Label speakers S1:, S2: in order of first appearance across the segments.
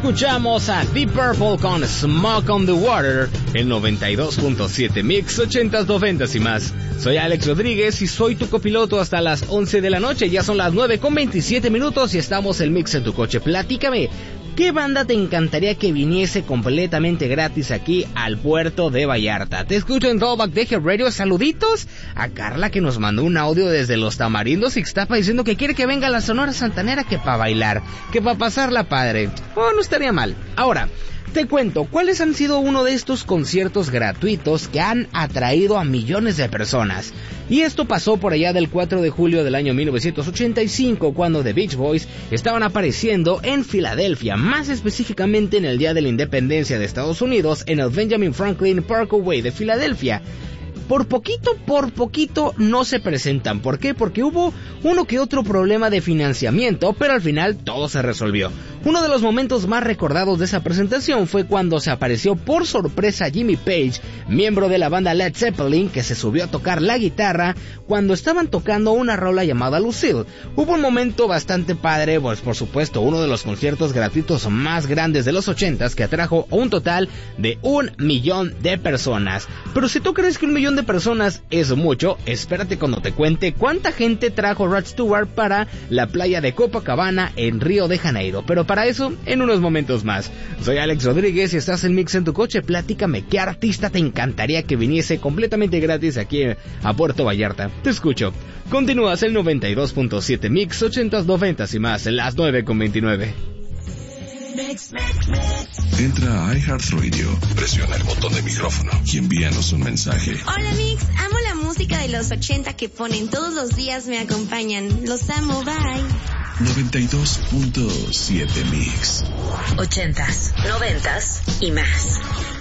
S1: escuchamos a Deep Purple con Smoke on the Water, el 92.7 Mix 80s, 90s y más. Soy Alex Rodríguez y soy tu copiloto hasta las 11 de la noche. Ya son las 9:27 y estamos en Mix en tu coche. Platícame, ¿qué banda te encantaría que viniese completamente gratis aquí al puerto de Vallarta? Te escucho en Throwback Deje Radio. Saluditos a Carla, que nos mandó un audio desde Los Tamarindos Ixtapa diciendo que quiere que venga a la Sonora Santanera, que para bailar, que para pasarla padre. Oh, no estaría mal. Ahora, te cuento, ¿cuáles han sido uno de estos conciertos gratuitos que han atraído a millones de personas? Y esto pasó por allá del 4 de julio del año 1985, cuando The Beach Boys estaban apareciendo en Filadelfia, más específicamente en el Día de la Independencia de Estados Unidos, en el Benjamin Franklin Parkway de Filadelfia. Por poquito no se presentan. ¿Por qué? Porque hubo uno que otro problema de financiamiento, pero al final todo se resolvió. Uno de los momentos más recordados de esa presentación fue cuando se apareció por sorpresa Jimmy Page, miembro de la banda Led Zeppelin, que se subió a tocar la guitarra cuando estaban tocando una rola llamada Lucille. Hubo un momento bastante padre, pues por supuesto uno de los conciertos gratuitos más grandes de los 80s, que atrajo a un total de 1 millón de personas. Pero si tú crees que 1 millón de personas es mucho, espérate cuando te cuente cuánta gente trajo Rod Stewart para la playa de Copacabana en Río de Janeiro. Pero para eso, en unos momentos más. Soy Alex Rodríguez y estás en Mix en tu coche. Platícame, ¿qué artista te encantaría que viniese completamente gratis aquí a Puerto Vallarta? Te escucho. Continúas el 92.7 Mix 80s, 90s y más en las 9:29.
S2: Entra a iHeartRadio, presiona el botón de micrófono y envíanos un mensaje.
S3: Hola Mix, amo la música de los 80 que ponen todos los días, me acompañan. Los amo, bye.
S2: 92.7 Mix.
S4: 80s, 90s y más.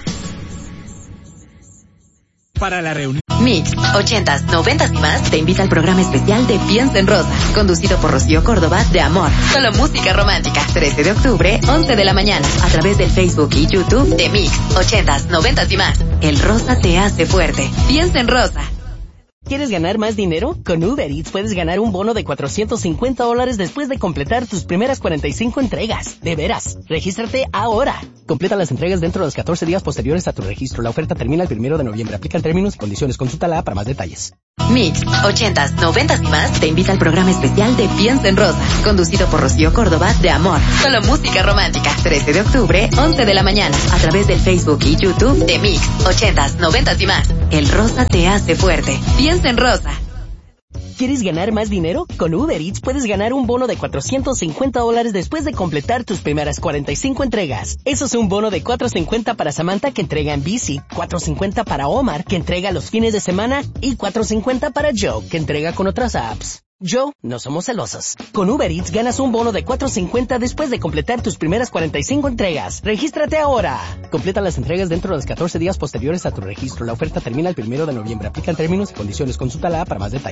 S5: Para la reunión
S4: Mix, 80s, 90s y más te invita al programa especial de Piensa en Rosa, conducido por Rocío Córdoba, de Amor. Solo música romántica. 13 de octubre, 11 de la mañana, a través del Facebook y YouTube de Mix, 80s, 90s y más. El rosa te hace fuerte. Piensa en Rosa.
S6: ¿Quieres ganar más dinero? Con Uber Eats puedes ganar un bono de $450 después de completar tus primeras 45 entregas. De veras, regístrate ahora. Completa las entregas dentro de los 14 días posteriores a tu registro. La oferta termina el 1 de noviembre. Aplican términos y condiciones. Consúltala para más detalles.
S4: Mix, 80s, 90s y más te invita al programa especial de Piensa en Rosa, conducido por Rocío Córdoba, de Amor. Solo música romántica. 13 de octubre, 11 de la mañana, a través del Facebook y YouTube de Mix, 80s, 90s y más. El rosa te hace fuerte. Piensa en Rosa.
S6: ¿Quieres ganar más dinero? Con Uber Eats puedes ganar un bono de $450 después de completar tus primeras 45 entregas. Eso es un bono de $450 para Samantha, que entrega en bici, $450 para Omar, que entrega los fines de semana, y $450 para Joe, que entrega con otras apps. Joe, no somos celosos. Con Uber Eats ganas un bono de $450 después de completar tus primeras 45 entregas. ¡Regístrate ahora! Completa las entregas dentro de los 14 días posteriores a tu registro. La oferta termina el 1 de noviembre. Aplican términos y condiciones. Consúltala para más detalles.